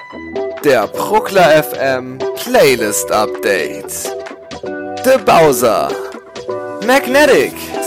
Der Bruckler FM Playlist Update. The Bowser, Magnetic.